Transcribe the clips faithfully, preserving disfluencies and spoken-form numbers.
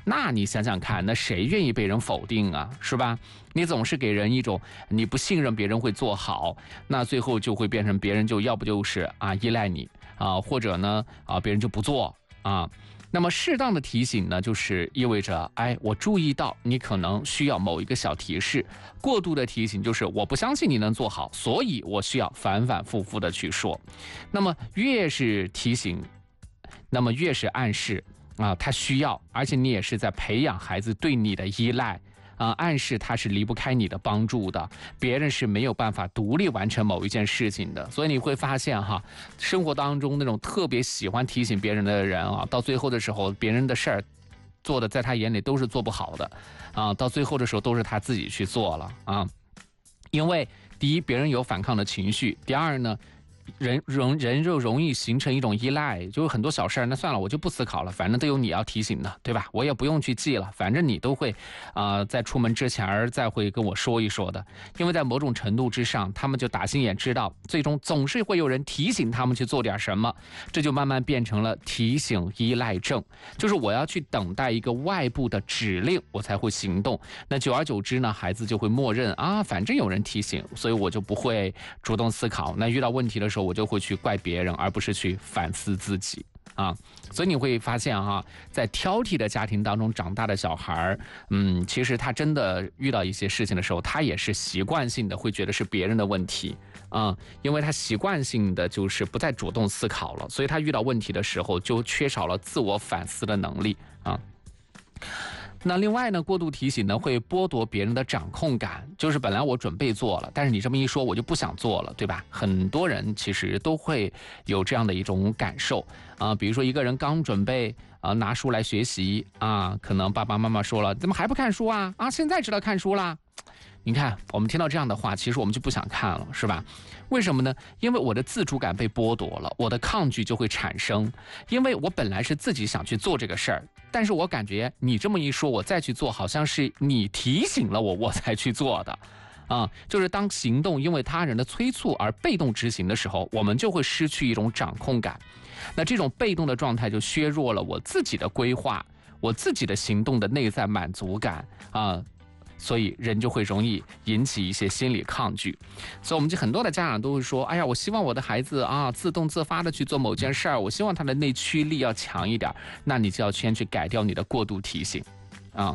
那你想想看，那谁愿意被人否定啊？是吧？你总是给人一种你不信任别人会做好，那最后就会变成别人就要不就是啊依赖你啊，或者呢啊别人就不做啊。那么适当的提醒呢，就是意味着，哎，我注意到你可能需要某一个小提示；过度的提醒就是我不相信你能做好，所以我需要反反复复的去说。那么越是提醒，那么越是暗示啊，他需要，而且你也是在培养孩子对你的依赖。啊，暗示他是离不开你的帮助的，别人是没有办法独立完成某一件事情的。所以你会发现哈，生活当中那种特别喜欢提醒别人的人啊，到最后的时候，别人的事儿做的在他眼里都是做不好的啊，到最后的时候都是他自己去做了啊。因为第一，别人有反抗的情绪；第二呢，人容人就容易形成一种依赖，就是很多小事儿，那算了，我就不思考了，反正都有你要提醒的，对吧？我也不用去记了，反正你都会啊、呃，在出门之前再会跟我说一说的。因为在某种程度之上，他们就打心眼知道，最终总是会有人提醒他们去做点什么，这就慢慢变成了提醒依赖症，就是我要去等待一个外部的指令，我才会行动。那久而久之呢，孩子就会默认啊，反正有人提醒，所以我就不会主动思考。那遇到问题的时候，我就会去怪别人，而不是去反思自己啊。所以你会发现哈、啊，在挑剔的家庭当中长大的小孩，嗯，其实他真的遇到一些事情的时候，他也是习惯性的会觉得是别人的问题啊，因为他习惯性的就是不再主动思考了，所以他遇到问题的时候就缺少了自我反思的能力啊。那另外呢，过度提醒呢会剥夺别人的掌控感，就是本来我准备做了，但是你这么一说我就不想做了，对吧？很多人其实都会有这样的一种感受啊、呃，比如说一个人刚准备啊、呃、拿书来学习啊，可能爸爸妈妈说了，怎么还不看书啊？啊，现在知道看书啦。你看，我们听到这样的话，其实我们就不想看了，是吧？为什么呢？因为我的自主感被剥夺了，我的抗拒就会产生。因为我本来是自己想去做这个事儿，但是我感觉你这么一说，我再去做，好像是你提醒了我，我才去做的。啊，就是当行动因为他人的催促而被动执行的时候，我们就会失去一种掌控感。那这种被动的状态就削弱了我自己的规划，我自己的行动的内在满足感啊。所以人就会容易引起一些心理抗拒，所以我们就很多的家长都会说，哎呀，我希望我的孩子啊自动自发的去做某件事儿，我希望他的内驱力要强一点，那你就要先去改掉你的过度提醒啊。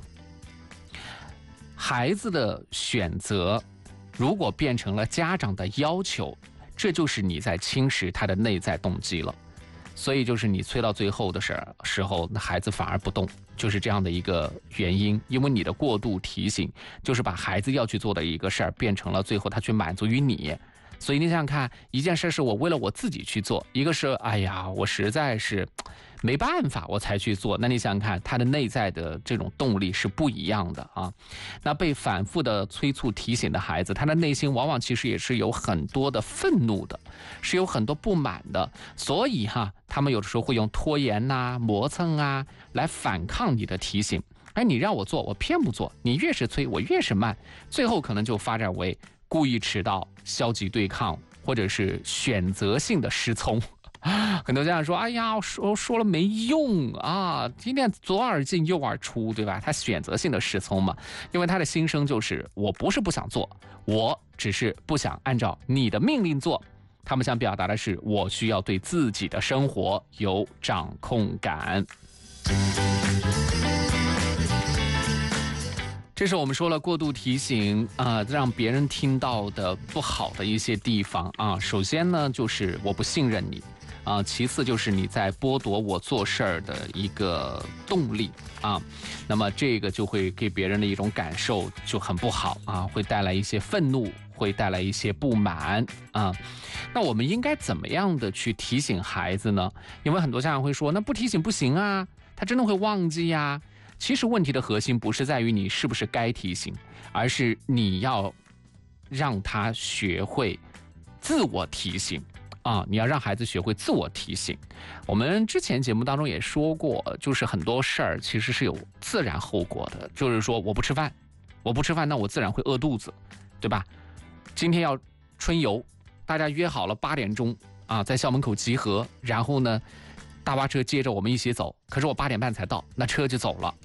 孩子的选择如果变成了家长的要求，这就是你在侵蚀他的内在动机了。所以就是你催到最后的时时候，那孩子反而不动，就是这样的一个原因。因为你的过度提醒，就是把孩子要去做的一个事儿，变成了最后他去满足于你。所以你想想看，一件事是我为了我自己去做，一个是哎呀，我实在是没办法我才去做。那你想想看，他的内在的这种动力是不一样的啊。那被反复的催促提醒的孩子，他的内心往往其实也是有很多的愤怒的，是有很多不满的。所以哈，他们有的时候会用拖延呐、磨蹭啊来反抗你的提醒。哎，你让我做，我偏不做，你越是催，我越是慢，最后可能就发展为故意迟到、消极对抗，或者是选择性的失聪。很多家长说，哎呀，说说了没用啊，今天左耳进右耳出，对吧？他选择性的失聪嘛，因为他的心声就是我不是不想做，我只是不想按照你的命令做。他们想表达的是，我需要对自己的生活有掌控感。这是我们说了过度提醒啊、呃，让别人听到的不好的一些地方啊。首先呢，就是我不信任你啊；其次就是你在剥夺我做事儿的一个动力啊。那么这个就会给别人的一种感受就很不好啊，会带来一些愤怒，会带来一些不满啊。那我们应该怎么样的去提醒孩子呢？因为很多家长会说，那不提醒不行啊，他真的会忘记呀。其实问题的核心不是在于你是不是该提醒，而是你要让他学会自我提醒啊！你要让孩子学会自我提醒。我们之前节目当中也说过，就是很多事儿其实是有自然后果的，就是说我不吃饭，我不吃饭，那我自然会饿肚子，对吧？今天要春游，大家约好了八点钟啊，在校门口集合，然后呢，大巴车接着我们一起走，可是我八点半才到，那车就走了